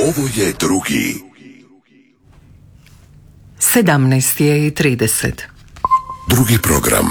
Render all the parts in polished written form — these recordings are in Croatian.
Ovo je drugi. 17:30. Drugi program.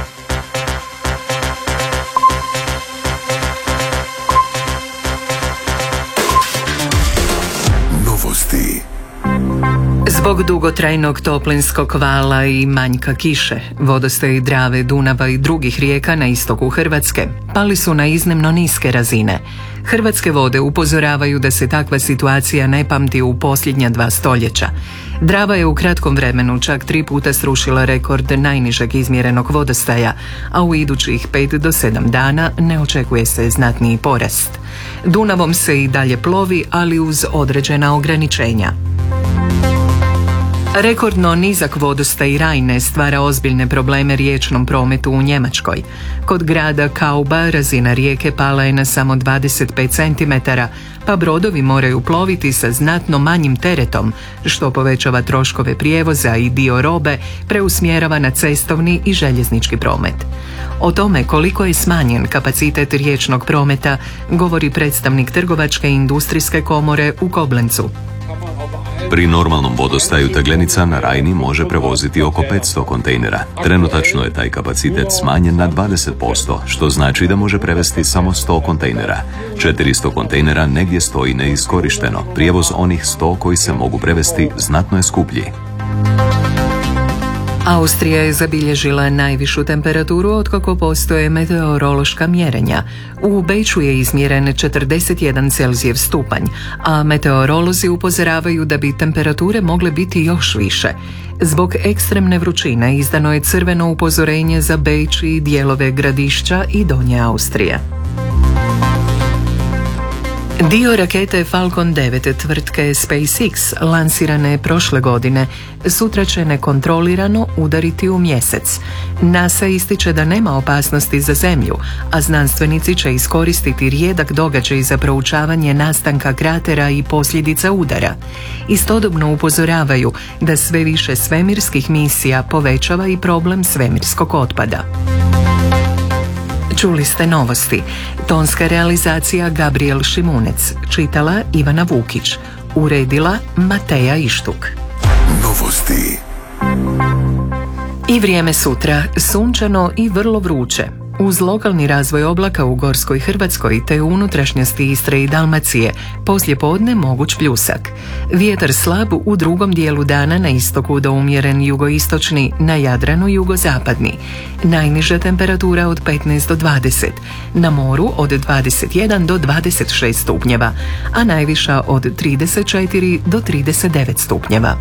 Novosti. Zbog dugotrajnog toplinskog vala i manjka kiše, vodostaji Drave, Dunava i drugih rijeka na istoku Hrvatske pali su na iznimno niske razine. Hrvatske vode upozoravaju da se takva situacija ne pamti u posljednja 2 stoljeća. Drava je u kratkom vremenu čak 3 puta srušila rekord najnižeg izmjerenog vodostaja, a u idućih 5 do 7 dana ne očekuje se znatniji porast. Dunavom se i dalje plovi, ali uz određena ograničenja. Rekordno nizak vodostaj Rajne stvara ozbiljne probleme riječnom prometu u Njemačkoj. Kod grada Kauba razina rijeke pala je na samo 25 cm, pa brodovi moraju ploviti sa znatno manjim teretom, što povećava troškove prijevoza i dio robe preusmjerava na cestovni i željeznički promet. O tome koliko je smanjen kapacitet riječnog prometa govori predstavnik Trgovačke i industrijske komore u Koblencu. Pri normalnom vodostaju teglenica na Rajni može prevoziti oko 500 kontejnera. Trenutačno je taj kapacitet smanjen na 20%, što znači da može prevesti samo 100 kontejnera. 400 kontejnera negdje stoji neiskorišteno. Prijevoz onih 100 koji se mogu prevesti znatno je skuplji. Austrija je zabilježila najvišu temperaturu otkako postoje meteorološka mjerenja. U Beču je izmjeren 41 Celzijev stupanj, a meteorolozi upozoravaju da bi temperature mogle biti još više. Zbog ekstremne vrućine izdano je crveno upozorenje za Beč i dijelove Gradišća i Donje Austrije. Dio rakete Falcon 9 tvrtke SpaceX lansirane prošle godine sutra će nekontrolirano udariti u Mjesec. NASA ističe da nema opasnosti za Zemlju, a znanstvenici će iskoristiti rijedak događaj za proučavanje nastanka kratera i posljedica udara. Istodobno upozoravaju da sve više svemirskih misija povećava i problem svemirskog otpada. Čuli ste novosti. Tonska realizacija Gabriel Šimunec. Čitala Ivana Vukić. Uredila Mateja Ištuk. Novosti. I vrijeme sutra. Sunčano i vrlo vruće. Uz lokalni razvoj oblaka u Gorskoj Hrvatskoj te u unutrašnjosti Istre i Dalmacije, poslijepodne moguć pljusak. Vjetar slab u drugom dijelu dana na istoku do umjeren jugoistočni, na Jadranu jugozapadni. Najniža temperatura od 15 do 20, na moru od 21 do 26 stupnjeva, a najviša od 34 do 39 stupnjeva.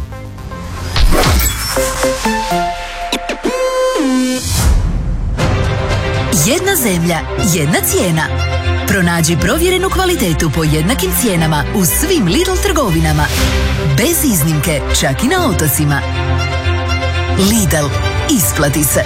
Jedna zemlja, jedna cijena. Pronađi provjerenu kvalitetu po jednakim cijenama u svim Lidl trgovinama. Bez iznimke, čak i na otocima. Lidl, isplati se.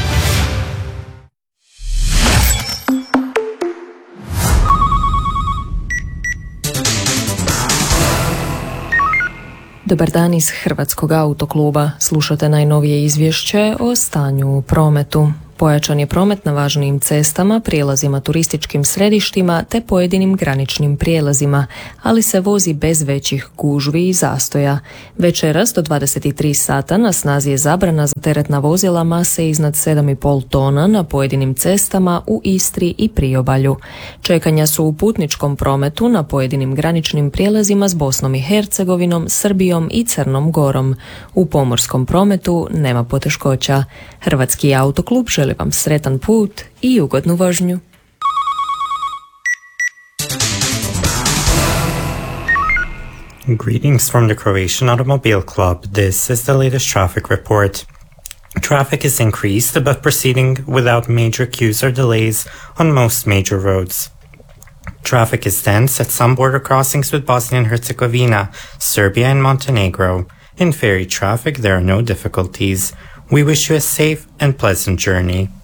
Dobar dan iz Hrvatskog autokluba. Slušate najnovije izvješće o stanju u prometu. Pojačan je promet na važnijim cestama, prijelazima turističkim središtima te pojedinim graničnim prijelazima, ali se vozi bez većih gužvi i zastoja. Večeras do 23 sata na snazi je zabrana za teretna vozila mase iznad 7,5 tona na pojedinim cestama u Istri i Priobalju. Čekanja su u putničkom prometu na pojedinim graničnim prijelazima s Bosnom i Hercegovinom, Srbijom i Crnom Gorom. U pomorskom prometu nema poteškoća. Hrvatski autoklub želi vam sretan put i ugodnu vožnju. Greetings from the Croatian Automobile Club. This is the latest traffic report. Traffic is increased but proceeding without major queues or delays on most major roads. Traffic is dense at some border crossings with Bosnia and Herzegovina, Serbia and Montenegro. In ferry traffic there are no difficulties. We wish you a safe and pleasant journey.